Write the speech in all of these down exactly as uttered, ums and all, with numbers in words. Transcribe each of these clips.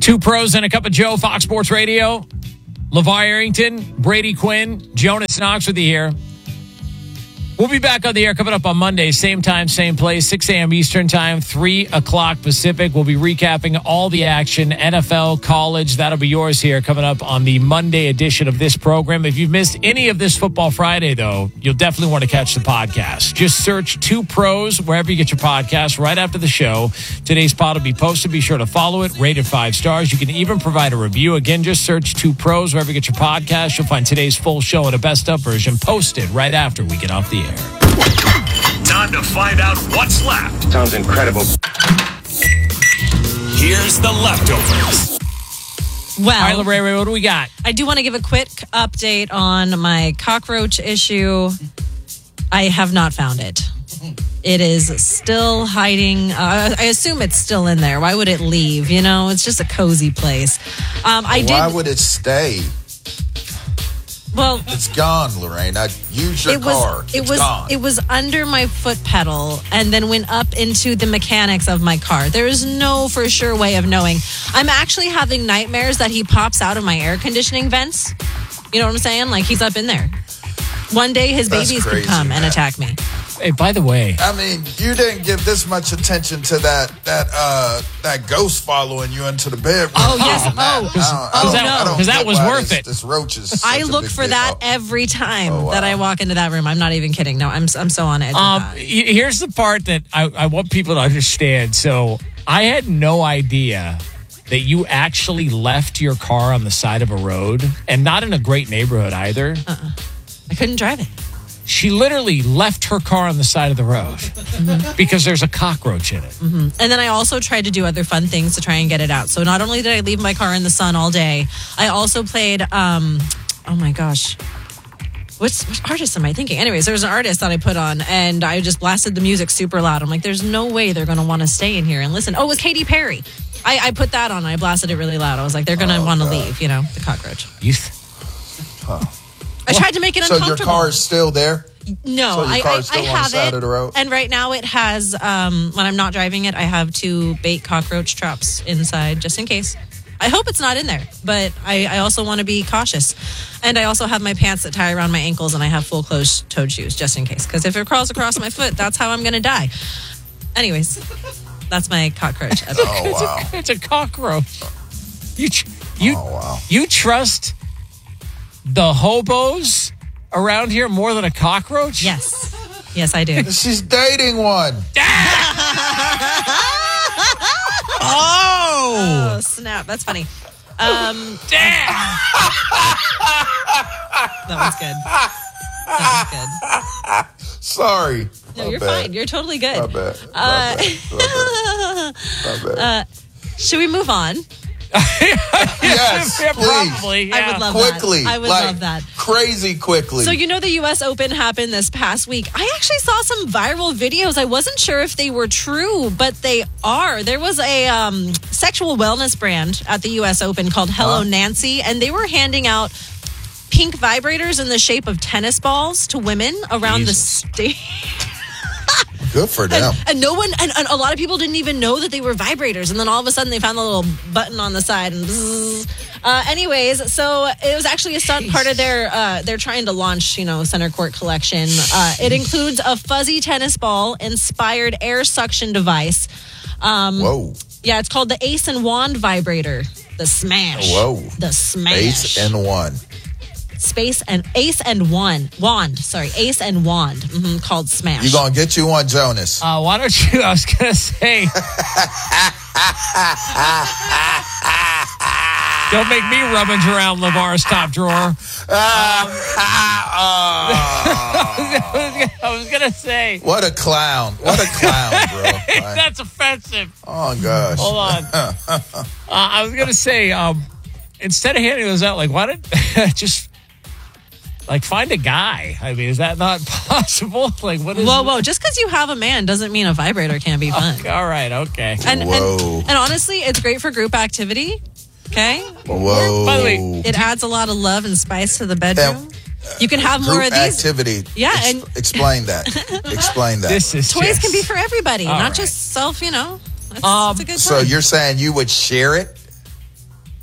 Two pros and a cup of Joe, Fox Sports Radio. LeVar Arrington, Brady Quinn, Jonas Knox with you here. We'll be back on the air coming up on Monday, same time, same place, six a.m. Eastern time, three o'clock Pacific. We'll be recapping all the action, N F L, college. That'll be yours here coming up on the Monday edition of this program. If you've missed any of this Football Friday, though, you'll definitely want to catch the podcast. Just search Two Pros wherever you get your podcast right after the show. Today's pod will be posted. Be sure to follow it, rate it five stars. You can even provide a review. Again, just search Two Pros wherever you get your podcast. You'll find today's full show and a best-of version posted right after we get off the air. Time to find out what's left. Sounds incredible. Here's the leftovers. All Well, right, Lorraine, what do we got? I do want to give a quick update on my cockroach issue. I have not found it. It is still hiding. Uh, I assume it's still in there. Why would it leave? You know, it's just a cozy place. Um, I Why did. would it stay? Well, It's gone, Lorraine. I use your it was car. it It's was gone. it was under my foot pedal and then went up into the mechanics of my car. There is no for sure way of knowing. I'm actually having nightmares that he pops out of my air conditioning vents. You know what I'm saying? Like he's up in there. One day his That's babies crazy, could come and man. attack me. Hey, by the way, I mean, you didn't give this much attention to that that uh, that ghost following you into the bedroom. Oh, yes. man. Oh. I don't- I Oh, don't- no. I don't 'Cause that get was why worth this, it. This roach is. such I a look big for deal. that every time Oh, wow. that I walk into that room. I'm not even kidding. No, I'm I'm so on edge. Um, with that. y- here's the part that I, I want people to understand. So I had no idea that you actually left your car on the side of a road, and not in a great neighborhood either. Uh-uh. I couldn't drive it. She literally left her car on the side of the road because there's a cockroach in it. Mm-hmm. And then I also tried to do other fun things to try and get it out. So not only did I leave my car in the sun all day, I also played, um, oh my gosh, what's, what artist am I thinking? Anyways, there was an artist that I put on and I just blasted the music super loud. I'm like, there's no way they're going to want to stay in here and listen. Oh, it was Katy Perry. I, I put that on and I blasted it really loud. I was like, they're going to Oh, want to God. leave, you know, the cockroach. You th- I tried to make it So uncomfortable. your car is still there? No, So your I, car's I, I still on the have side it. of the road? And right now it has, um, when I'm not driving it, I have two bait cockroach traps inside just in case. I hope it's not in there, but I, I also want to be cautious. And I also have my pants that tie around my ankles and I have full closed-toed shoes just in case. Because if it crawls across my foot, that's how I'm going to die. Anyways, that's my cockroach. Oh, wow. it's a cockroach. You, tr- you, Oh, wow. you trust the hobos around here more than a cockroach? Yes. Yes, I do. She's dating one. Oh! Oh, snap. That's funny. Um, Damn! that was good. That was good. Sorry. No, My you're bad. fine. You're totally good. My bad. My Uh, bad. My bad. My bad. Should we move on? Yes, Yeah, please. probably. Yeah. I would love Quickly. that. I would like, love that. Crazy quickly. So, you know, the U S Open happened this past week. I actually saw some viral videos. I wasn't sure if they were true, but they are. There was a um, sexual wellness brand at the U S Open called Hello Huh? Nancy, and they were handing out pink vibrators in the shape of tennis balls to women around Jesus. the stage. Good for them. And, and no one, and, and a lot of people didn't even know that they were vibrators. And then all of a sudden they found the little button on the side and bzzz. Uh, anyways, so it was actually a stunt part of their, uh, they're trying to launch, you know, center court collection. Uh, it includes a fuzzy tennis ball inspired air suction device. Um, Whoa. Yeah, it's called the Ace and Wand vibrator. The Smash. Whoa. The Smash. Ace and one. Space and Ace and Wand. Wand. Sorry, Ace and Wand. hmm called Smash. You gonna get you one, Jonas? Uh, why don't you? I was gonna say, don't make me rummage around LeVar's top drawer. I was gonna say, What a clown. What a clown, bro. Like, that's offensive. oh, gosh. Hold on. uh, I was gonna say, um, instead of handing those out, like, why don't just like find a guy? I mean, is that not possible? Like, what is? Whoa, whoa! Just because you have a man doesn't mean a vibrator can't be fun. Okay, all right, okay. And, Whoa. and and honestly, it's great for group activity. Okay, Whoa. By the way, it adds a lot of love and spice to the bedroom. You can have more Group of these. activity. Yeah, Ex- and- explain that. Explain that. This is Toys just- can be for everybody, All not right. just self. You know, that's, Um, that's a good so time. you're saying you would share it?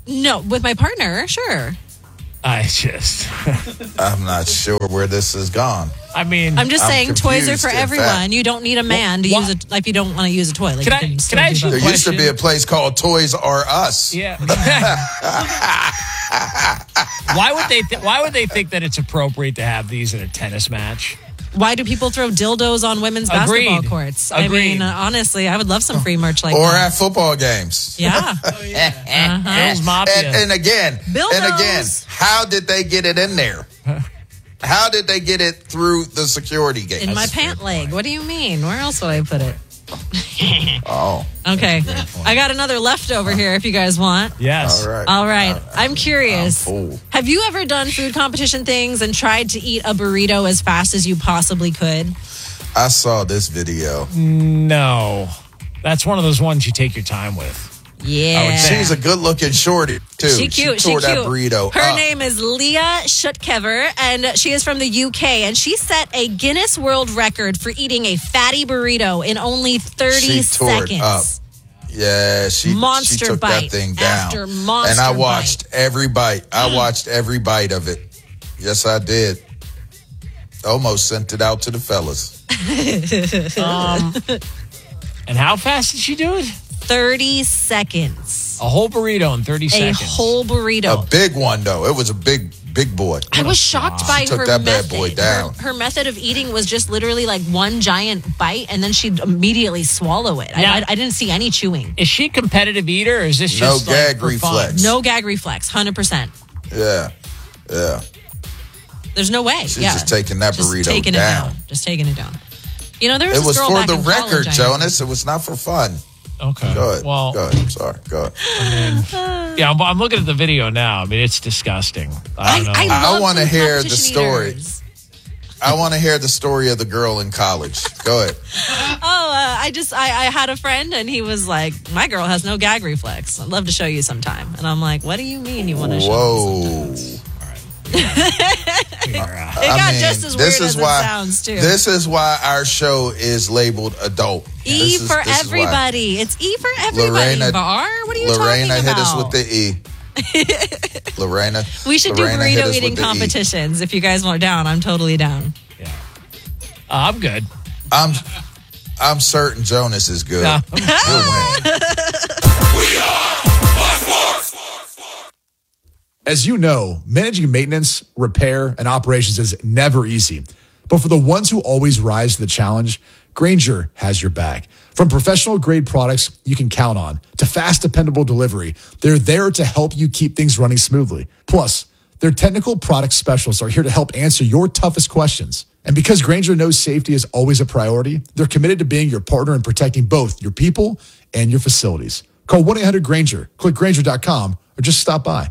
No, with my partner, sure. I just, I'm not sure where this has gone. I mean, I'm just I'm saying toys are confused, for in everyone. fact. You don't need a man to Wha- use it if you don't want to use a toy. Like Can you I- can can still I do ask you both. There used to be Question. a place called Toys R Us. yeah. Why would they? Th- why would they think that it's appropriate to have these in a tennis match? Why do people throw dildos on women's Agreed. basketball courts? I Agreed. mean, uh, honestly, I would love some free merch like Or that. at football games. Yeah. Bill's Mafia. And, and again, Bill and again, knows. how did they get it in there? How did they get it through the security gate? In my pant leg. What do you mean? Where else would I put it? Oh, Okay. I got another leftover here if you guys want. Yes. all right. All right. I'm curious. I'm full. Have you ever done food competition things and tried to eat a burrito as fast as you possibly could? I saw this video. No. That's one of those ones you take your time with. Yeah. She's a good-looking shorty too. She cute. She tore cute. that burrito Her up. name is Leah Schutkever, and she is from the U K. And she set a Guinness World Record for eating a fatty burrito in only thirty She tore it seconds. up. Yeah, she, Monster she took bite that thing down. after monster and I watched every bite. I watched every bite of it. Yes, I did. Almost sent it out to the fellas. And how fast did she do it? thirty seconds. A whole burrito in thirty A seconds. whole burrito. A big one though. It was a big, big boy. I was shocked by She took her that bad method. boy down. Her, her method of eating was just literally like one giant bite, and then she'd immediately swallow it. I, Yeah. I, I didn't see any chewing. Is she a competitive eater, or is this No just like, gag for fun? reflex. No gag reflex, one hundred percent. Yeah, yeah. There's no way. She's yeah. just taking that Just burrito taking down. it down. Just taking it down. You know, there was It this was girl for back the in record, college I knew. Jonas. It was not for fun. Okay. Go ahead. Well, Go ahead. I'm sorry. Go ahead. yeah, I'm, I'm looking at the video now. I mean, it's disgusting. I I, don't know. I, I love wanna food hear the competition story. eaters. I want to hear the story of the girl in college. Go ahead. Oh, uh, I just I, I had a friend and he was like, "My girl has no gag reflex. I'd love to show you sometime." And I'm like, "What do you mean you want to show me?" Whoa. It I got mean, just as weird this is as why, it sounds too. This is why our show is labeled adult. E This is- for this is why. everybody. It's E for everybody. Lorena- Bar? What are you Lorena talking hit about? us with the E. Lorena. we should Lorena do hit burrito us eating with the E. competitions. If you guys want down, I'm totally down. Yeah. Uh, I'm good. I'm, I'm certain Jonas is good. No. He'll win. As you know, managing maintenance, repair, and operations is never easy. But for the ones who always rise to the challenge, Grainger has your back. From professional grade products you can count on to fast, dependable delivery, they're there to help you keep things running smoothly. Plus, their technical product specialists are here to help answer your toughest questions. And because Grainger knows safety is always a priority, they're committed to being your partner in protecting both your people and your facilities. Call one eight hundred Grainger, click Grainger dot com, or just stop by.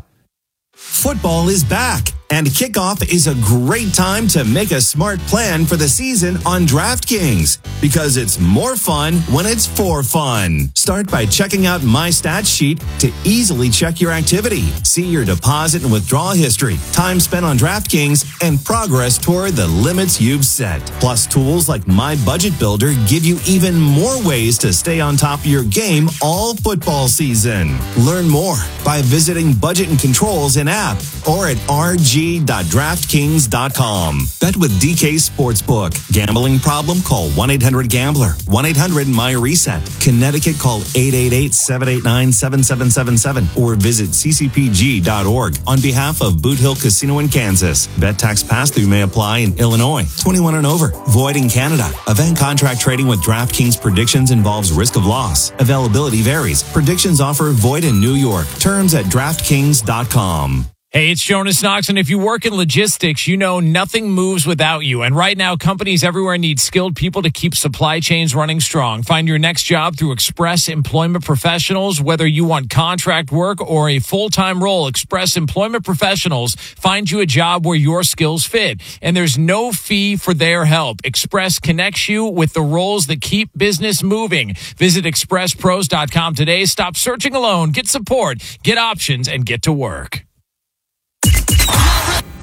Football is back, and kickoff is a great time to make a smart plan for the season on DraftKings because it's more fun when it's for fun. Start by checking out My Stat Sheet to easily check your activity, see your deposit and withdrawal history, time spent on DraftKings, and progress toward the limits you've set. Plus, tools like My Budget Builder give you even more ways to stay on top of your game all football season. Learn more by visiting Budget and Controls in app or at r g dot draft kings dot com. Bet with D K Sportsbook. Gambling problem? Call one eight hundred gambler. one eight hundred my reset. Connecticut, call eight eight eight, seven eight nine, seven seven seven seven or visit c c p g dot org on behalf of Boot Hill Casino in Kansas. Bet tax pass-through may apply in Illinois. twenty-one and over. Void in Canada. Event contract trading with DraftKings predictions involves risk of loss. Availability varies. Predictions offer void in New York. Terms at draft kings dot com. Hey, it's Jonas Knox, and if you work in logistics, you know nothing moves without you. And right now, companies everywhere need skilled people to keep supply chains running strong. Find your next job through Express Employment Professionals. Whether you want contract work or a full-time role, Express Employment Professionals find you a job where your skills fit. And there's no fee for their help. Express connects you with the roles that keep business moving. Visit express pros dot com today. Stop searching alone. Get support, get options, and get to work.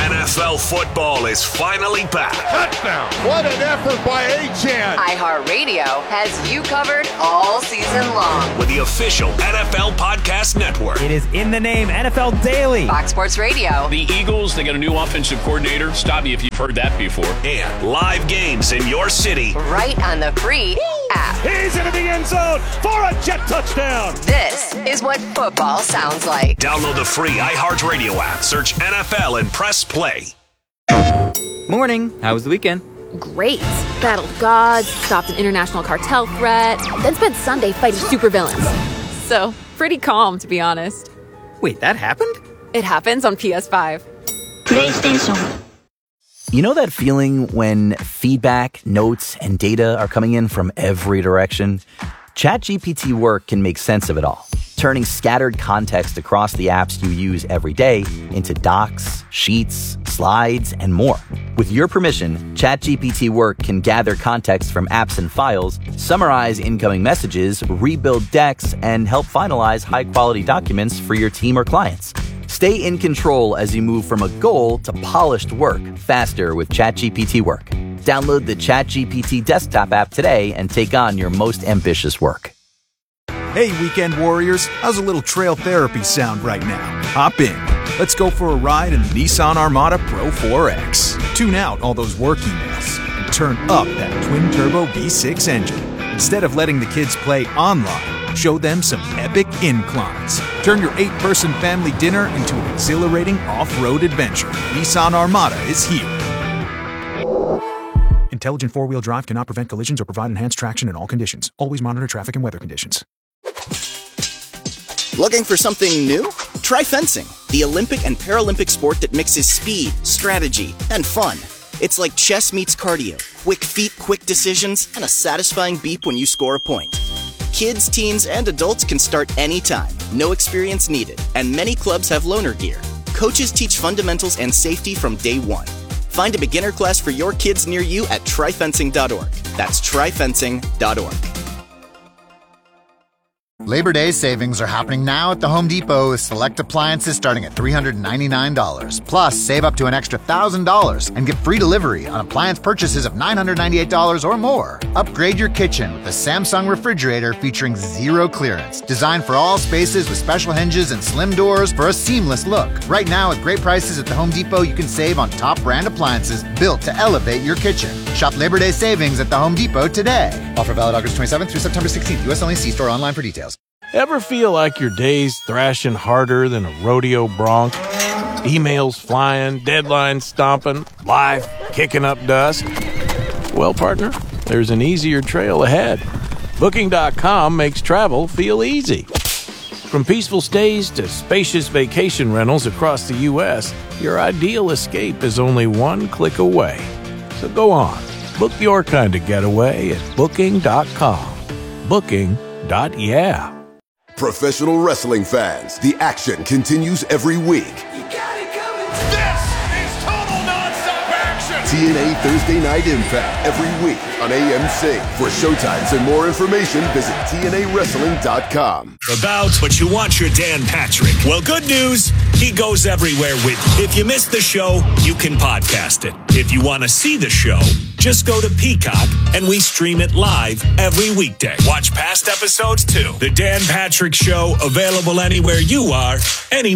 N F L football is finally back. Touchdown. What an effort by Achane. iHeartRadio has you covered all season long. With the official N F L Podcast Network. It is in the name, N F L Daily. Fox Sports Radio. The Eagles, they got a new offensive coordinator. Stop me if you've heard that before. And live games in your city. Right on the free app. He's into the end zone for a jet touchdown. This is what football sounds like. Download the free iHeartRadio app. Search N F L and press play. Morning. How was the weekend? Great. Battled gods, stopped an international cartel threat, then spent Sunday fighting supervillains. So, pretty calm, to be honest. Wait, that happened? It happens on P S five. PlayStation. You know that feeling when feedback, notes, and data are coming in from every direction? ChatGPT Work can make sense of it all, turning scattered context across the apps you use every day into docs, sheets, slides, and more. With your permission, ChatGPT Work can gather context from apps and files, summarize incoming messages, rebuild decks, and help finalize high-quality documents for your team or clients. Stay in control as you move from a goal to polished work faster with ChatGPT Work. Download the ChatGPT desktop app today and take on your most ambitious work. Hey, weekend warriors, how's a little trail therapy sound right now? Hop in. Let's go for a ride in the Nissan Armada Pro four X. Tune out all those work emails and turn up that twin-turbo V six engine. Instead of letting the kids play online, show them some epic inclines. Turn your eight-person family dinner into an exhilarating off-road adventure. Nissan Armada is here. Intelligent four-wheel drive cannot prevent collisions or provide enhanced traction in all conditions. Always monitor traffic and weather conditions. Looking for something new? Try fencing, the Olympic and Paralympic sport that mixes speed, strategy, and fun. It's like chess meets cardio, quick feet, quick decisions, and a satisfying beep when you score a point. Kids, teens, and adults can start anytime. No experience needed, and many clubs have loaner gear. Coaches teach fundamentals and safety from day one. Find a beginner class for your kids near you at try fencing dot org. That's try fencing dot org. Labor Day savings are happening now at the Home Depot with select appliances starting at three hundred ninety-nine dollars. Plus, save up to an extra one thousand dollars and get free delivery on appliance purchases of nine hundred ninety-eight dollars or more. Upgrade your kitchen with the Samsung refrigerator featuring zero clearance. Designed for all spaces with special hinges and slim doors for a seamless look. Right now, with great prices at the Home Depot, you can save on top brand appliances built to elevate your kitchen. Shop Labor Day savings at the Home Depot today. Offer valid August twenty-seventh through September sixteenth. U S only. See store online for details. Ever feel like your day's thrashing harder than a rodeo bronc? Emails flying, deadlines stomping, life kicking up dust? Well, partner, there's an easier trail ahead. Booking dot com makes travel feel easy. From peaceful stays to spacious vacation rentals across the U S, your ideal escape is only one click away. So go on, book your kind of getaway at Booking dot com. Booking. Yeah. Professional wrestling fans, the action continues every week. You got it coming. This is total nonstop action. T N A Thursday Night Impact every week on A M C. For showtimes and more information, visit T N A wrestling dot com. About, but you want your Dan Patrick. Well, good news, he goes everywhere with you. If you missed the show, you can podcast it. If you want to see the show, just go to Peacock and we stream it live every weekday. Watch past episodes too. The Dan Patrick Show, available anywhere you are, any